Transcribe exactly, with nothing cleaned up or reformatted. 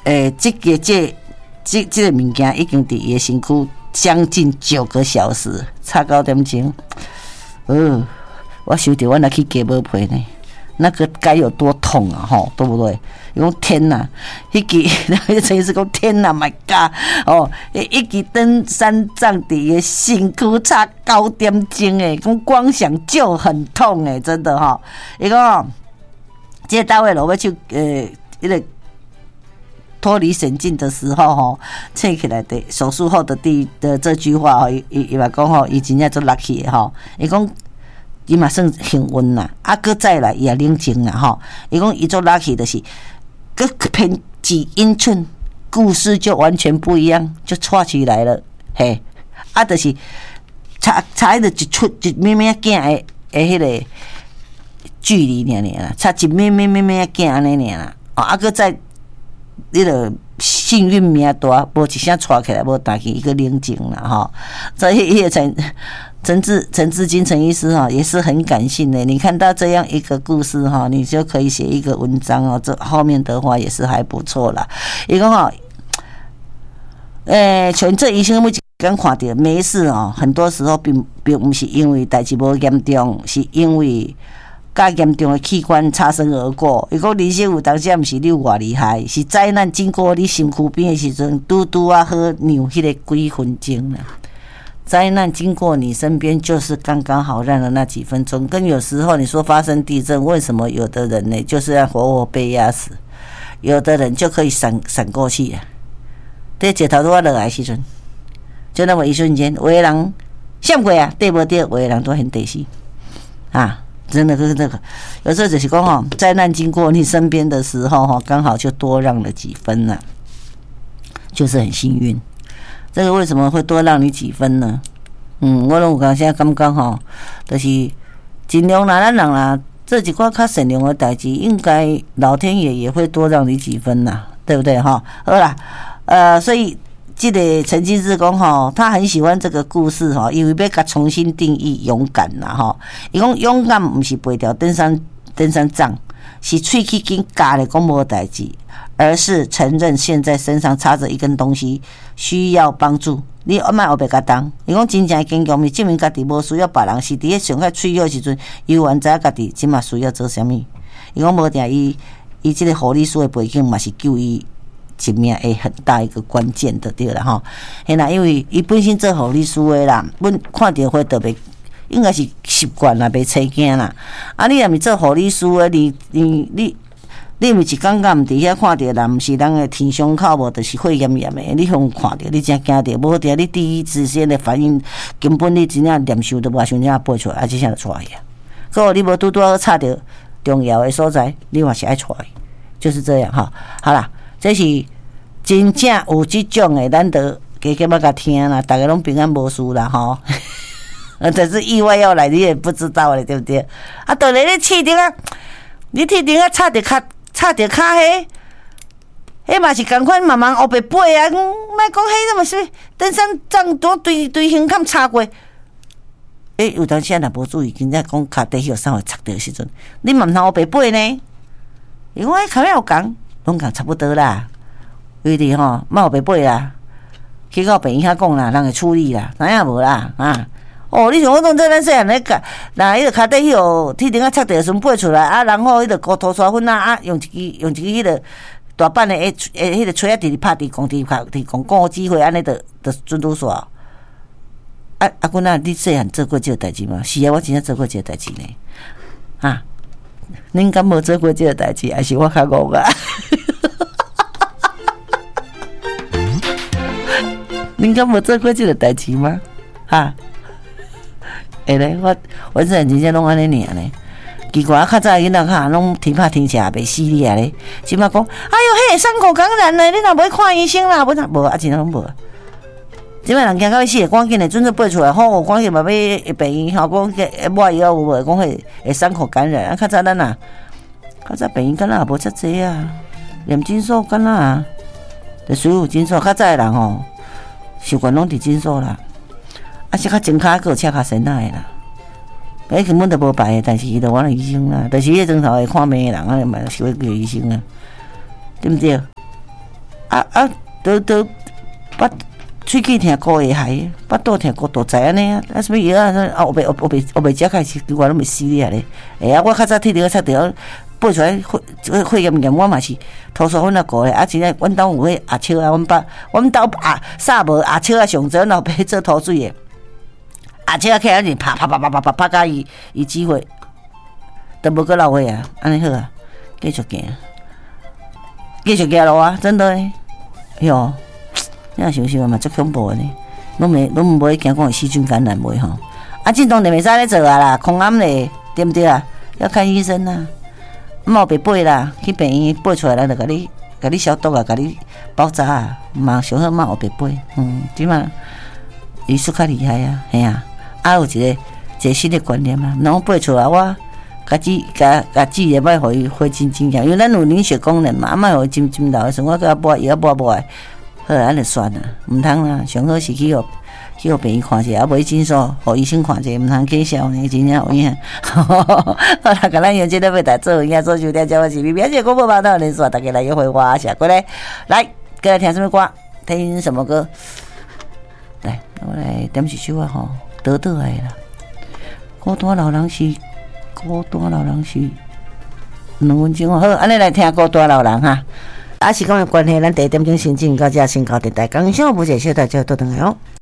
诶，这个这这这个物件已经伫伊的身躯将近九个小时，差九点钟。呃，我想着我若去加无配呢，那个该有多痛啊！吼，对不对？伊讲天哪，迄支那个陈医师讲天哪 ，My God！ 哦，一支登山杖伫伊的身躯差九点钟诶，讲光想就很痛诶，真的哈。伊讲哦，这个单位老要去呃，那个。脱离险境的时候吼，切起来的手术后的第的这句话吼，伊伊嘛讲吼，伊真正做 lucky 的吼。伊讲伊嘛算幸运啦，啊，搁再来伊也冷静啦吼。伊讲伊做 lucky 的是，搁偏几英寸，故事就完全不一样，就串起来了，嘿，啊，就是差差迄个一出一咪咪仔囝的的迄个距离尔尔啦，差一咪咪咪咪仔囝安尼尔啦，啊，搁再。你个幸运命大，无一声带起来，无打起一个冷静了哈。所以叶陈陈志陈志金陈医师哈也是很感性的。你看到这样一个故事哈，你就可以写一个文章哦。这后面的话也是还不错啦。伊讲哈，诶，像这医生每一刚看到没事哦，很多时候并并不是因为代志无严重，是因为。较严重的器官擦身而过，伊讲人生有当时毋是你有偌厉害，是灾难经过你身躯边的时阵，拄拄啊好扭迄个几分钟啦。灾难经过你身边，就是刚刚好让了那几分钟。跟有时候你说发生地震，为什么有的人呢，就是要活活被压死，有的人就可以闪闪过去啊？在石头拄啊落来的时阵，就那么一瞬间，有的人闪过啊，对不对？有的人都很得死啊。真的是这个，有时候就是讲吼，灾难经过你身边的时候哈，刚好就多让了几分了，就是很幸运。这个为什么会多让你几分呢？嗯，我拢有讲现在感觉吼，就是尽量啦，咱人啦，这几寡较善良的代志，应该老天爷也会多让你几分啦，对不对哈？好啦，呃，所以。这个陈金志讲吼，他很喜欢这个故事吼，因为要甲重新定义勇敢啦吼。伊讲勇敢不是背条登山登山杖，是喙齿紧夹咧讲无代志，而是承认现在身上插着一根东西需要帮助。你莫后白甲当，伊讲真正坚强，是证明家己无需要别人，是伫咧上较脆弱的时阵，伊完知影家己即嘛需要做啥物。伊讲无定伊伊即个护理师的背景嘛是救伊。一命诶，很大一个关键的对啦吼，嘿啦，因为伊本身做护理师诶啦，阮看到会特别应该是习惯啦，袂生惊啦。啊，你若是做护理师诶，你你你你毋是感觉毋伫遐看到啦，毋是人诶天伤口无，就是血炎炎诶，你互看到，你真惊着，无定你第一时间的反应，根本你真正连想都无想怎背出来，啊，即下就出来呀。可你无拄拄啊插着重要诶所在，你嘛是爱出来，就是这样哈。好啦。这是真正有这种的，咱都加减要甲听啦，大家拢平安无事啦吼。但是意外要来，你也不知道嘞，对不对？啊，倒来你气顶啊，你气顶啊，插着脚，插着脚迄，迄嘛是共款慢慢后白背啊。莫讲迄什么是登山杖多对对胸坎插过。诶、欸，有当时啊，若无注意，真正讲脚底迄啥会插着的时阵，你嘛毋通后白背呢？因为脚尾有讲。拢讲差不多啦，因为吼莫后白背啦，去到病院遐讲啦，人会处理啦，知影无啦啊？哦，你像我当做咱细汉咧教，那迄个脚底迄个铁钉啊插着先背出来啊，然后迄个高头刷粉啊啊，用一支用一支迄个大板的诶诶，迄个锤啊，直直拍伫工地拍伫公共机会，安尼着着准拄煞。啊啊，阮啊，你细汉做过这个代志吗？是啊，我真正做过这个代志呢。啊，恁敢无做过这个代志？还是我较戆啊？恁敢无做过这个代志吗？哈？会咧，我我这人真正拢安尼尔呢。奇怪，较早囡仔哈拢天拍天下袂死你啊咧，即摆讲，哎哟，迄个伤口感染咧，你若无看医生啦，无无啊，真拢无。即摆人惊到要死，赶紧的准准背出来，好，我赶紧嘛要病院，吼，讲个抹药有无？讲迄会伤口感染，啊，较早咱啊，较早病院敢若也无遮济啊，验诊所敢若啊，就所有诊所，较早的人吼，习惯拢伫诊所啦，啊，是较前骹个车较先仔的啦。伊根本就无排的，但是伊就我了医生啦，但是迄个钟头会看病的人，啊嘛是会叫医生啊，对不对？ 啊啊，都都巴喙齿疼高会害，巴肚疼高肚知安尼啊，啊什么药啊？啊，后壁后后壁后壁食开始，我拢袂死你啊咧。哎啊，我较早摕着擦着，拔出来血血验验，我嘛是涂素粉啊糊诶。啊，真诶，阮兜有迄阿笑啊，阮爸，阮兜阿啥无阿笑啊上济，阮后壁做涂水诶。阿笑啊，起来就啪啪啪啪啪啪啪，甲伊伊机会，都无搁流血啊，安尼好啊，继续行，继续行路啊，真的诶，哟。你若想想嘛，足恐怖诶呢，拢袂拢毋会惊讲有细菌感染袂吼。啊，进冬就袂使咧做啊啦，空暗咧，对毋对啊？要看医生啦，莫有白买啦，去病院拔出来，咱就甲你甲你消毒啊，甲你包扎啊，嘛上好莫有白买，嗯，即嘛医术较厉害啊，嘿啊，啊有一个一个新的观念啊，拢拔出来我。家己家家己也莫互伊花真真强，因为咱有凝血功能嘛，啊莫互伊针针流的时候，我甲抹药抹抹的。好，安就算啦，毋通啦，上好是去互去互病院看者，啊，无诊所，互医生看者，毋通计笑呢，真正有影。好啦，甲咱用即个要来做影做收听，叫我是咪咪，这广播报道连续，大家来约会我下过来，来，过来听什么歌？听什么歌？来，我来点一首啊吼，得得来啦。孤单老人是孤单老人是两分钟好，安尼来听孤单老人哈。啊，时间的关系，咱第一点钟先进到这先到电台，感谢不谢谢大家多等来哦。